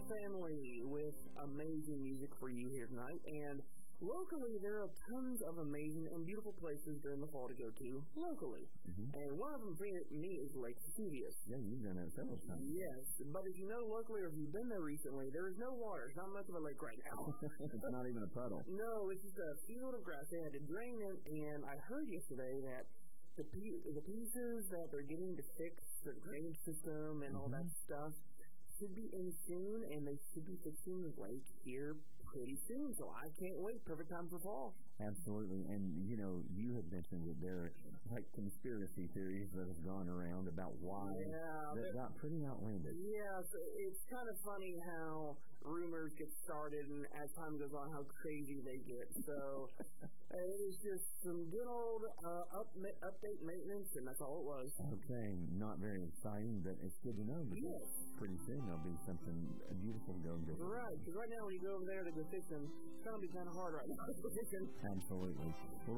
family with amazing music for you here tonight. And locally, there are tons of amazing and beautiful places during the fall to go to locally. And one of them for me is Lake Vesuvius. Yeah, you've done that several times. Yes, but if you know locally or if you've been there recently, there is no water. It's not much of a lake right now. It's not even a puddle. No, it's just a field of grass. They had to drain it, and I heard yesterday that the pieces that they're getting to fix the drainage system and all that stuff should be in soon, and they should be fixing the lake here pretty soon. So I can't wait. Perfect time for fall. Absolutely. And, you had mentioned that there are like conspiracy theories that have gone around about why that got pretty outlandish. Yeah, so it's kind of funny how rumors get started, and as time goes on, how crazy they get. So it was just some good old update maintenance, and that's all it was. Okay, not very exciting, but it's good to know because pretty soon there'll be something beautiful to go and visit. Right, because right now when you go over there to go fishing, it's going to be kind of hard right now to go fishing. Absolutely. Well,